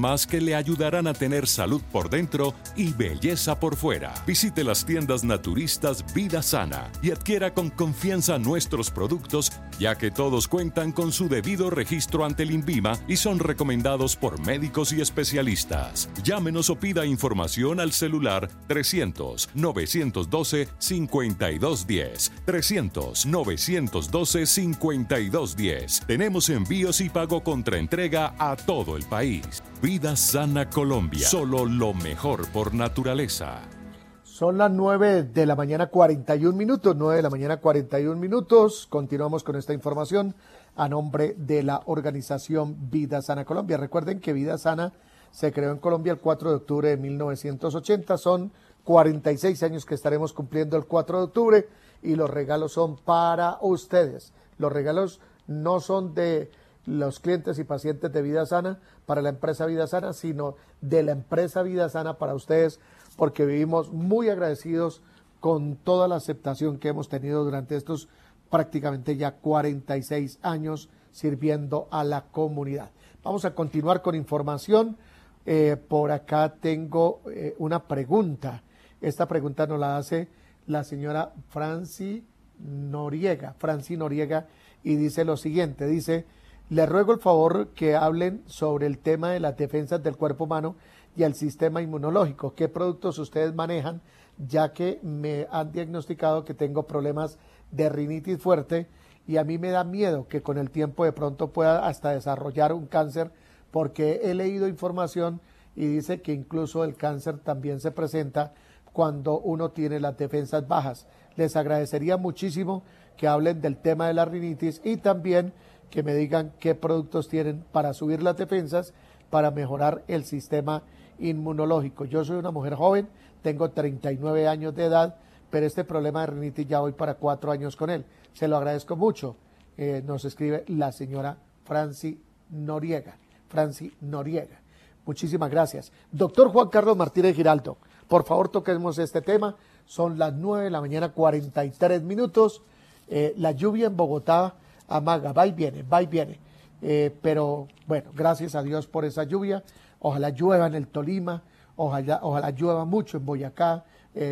más que le ayudarán a tener salud por dentro y belleza por fuera. Visite las tiendas naturistas Vida Sana y adquiera con confianza nuestros productos, ya que todos cuentan con su debido registro ante el INVIMA y son recomendados por médicos y especialistas. Llámenos o pida información al celular 300-912-5210. 300-912-5210. Tenemos envíos y pago contra entrega a todo el país. Vida Sana Colombia. Solo lo mejor por naturaleza. Son las 9 de la mañana 41 minutos. 9 de la mañana 41 minutos. Continuamos con esta información a nombre de la organización Vida Sana Colombia. Recuerden que Vida Sana se creó en Colombia el 4 de octubre de 1980. Son 46 años que estaremos cumpliendo el 4 de octubre y los regalos son para ustedes. Los regalos no son de los clientes y pacientes de Vida Sana para la empresa Vida Sana, sino de la empresa Vida Sana para ustedes, porque vivimos muy agradecidos con toda la aceptación que hemos tenido durante estos prácticamente ya 46 años sirviendo a la comunidad. Vamos a continuar con información. Por acá tengo una pregunta. Esta pregunta nos la hace la señora Franci Noriega, y dice lo siguiente, dice: le ruego el favor que hablen sobre el tema de las defensas del cuerpo humano y el sistema inmunológico. ¿Qué productos ustedes manejan? Ya que me han diagnosticado que tengo problemas de rinitis fuerte y a mí me da miedo que con el tiempo de pronto pueda hasta desarrollar un cáncer, porque he leído información y dice que incluso el cáncer también se presenta cuando uno tiene las defensas bajas. Les agradecería muchísimo que hablen del tema de la rinitis y también que me digan qué productos tienen para subir las defensas, para mejorar el sistema inmunológico. Yo soy una mujer joven, tengo 39 años de edad, pero este problema de rinitis ya voy para 4 años con él. Se lo agradezco mucho. Nos escribe la señora Franci Noriega. Muchísimas gracias. Doctor Juan Carlos Martínez Giraldo, por favor toquemos este tema. Son las 9 de la mañana 43 minutos. La lluvia en Bogotá amaga, va y viene, pero bueno, gracias a Dios por esa lluvia. Ojalá llueva en el Tolima, ojalá llueva mucho en Boyacá,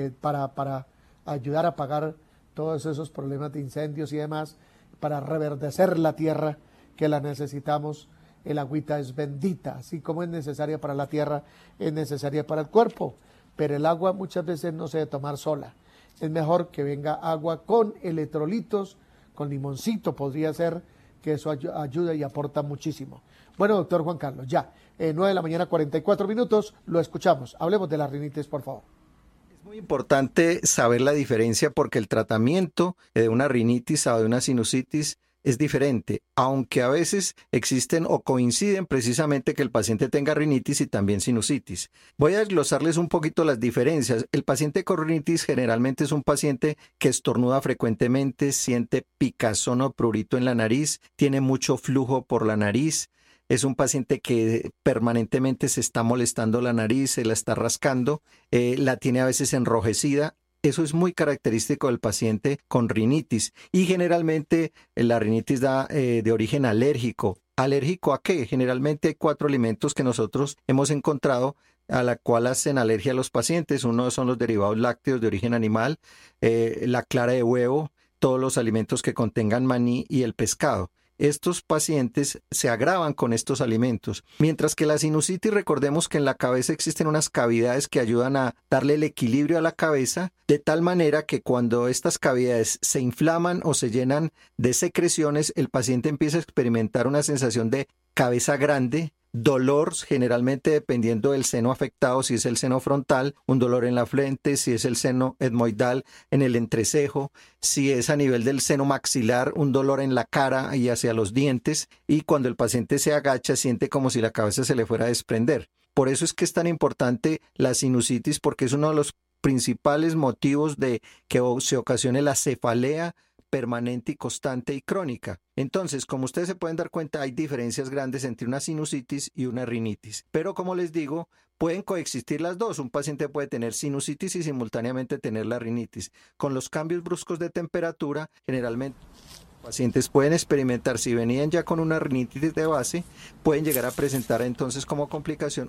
para ayudar a apagar todos esos problemas de incendios y demás, para reverdecer la tierra, que la necesitamos. El agüita es bendita, así como es necesaria para la tierra, es necesaria para el cuerpo, pero el agua muchas veces no se debe tomar sola. Es mejor que venga agua con electrolitos, con limoncito podría ser, que eso ayuda y aporta muchísimo. Bueno, doctor Juan Carlos, ya, 9 de la mañana 44 minutos, lo escuchamos. Hablemos de la rinitis, por favor. Es muy importante saber la diferencia, porque el tratamiento de una rinitis o de una sinusitis es diferente, aunque a veces existen o coinciden precisamente que el paciente tenga rinitis y también sinusitis. Voy a desglosarles un poquito las diferencias. El paciente con rinitis generalmente es un paciente que estornuda frecuentemente, siente picazón o prurito en la nariz, tiene mucho flujo por la nariz. Es un paciente que permanentemente se está molestando la nariz, se la está rascando, la tiene a veces enrojecida. Eso es muy característico del paciente con rinitis, y generalmente la rinitis da de origen alérgico. ¿Alérgico a qué? Generalmente hay 4 alimentos que nosotros hemos encontrado a la cual hacen alergia a los pacientes. Uno son los derivados lácteos de origen animal, la clara de huevo, todos los alimentos que contengan maní y el pescado. Estos pacientes se agravan con estos alimentos. Mientras que la sinusitis, recordemos que en la cabeza existen unas cavidades que ayudan a darle el equilibrio a la cabeza, de tal manera que cuando estas cavidades se inflaman o se llenan de secreciones, el paciente empieza a experimentar una sensación de cabeza grande, dolor, generalmente dependiendo del seno afectado, si es el seno frontal, un dolor en la frente, si es el seno etmoidal, en el entrecejo, si es a nivel del seno maxilar, un dolor en la cara y hacia los dientes, y cuando el paciente se agacha siente como si la cabeza se le fuera a desprender. Por eso es que es tan importante la sinusitis, porque es uno de los principales motivos de que se ocasione la cefalea permanente y constante y crónica. Entonces, como ustedes se pueden dar cuenta, hay diferencias grandes entre una sinusitis y una rinitis. Pero como les digo, pueden coexistir las dos. Un paciente puede tener sinusitis y simultáneamente tener la rinitis. Con los cambios bruscos de temperatura, generalmente Pacientes pueden experimentar, si venían ya con una rinitis de base, pueden llegar a presentar entonces como complicación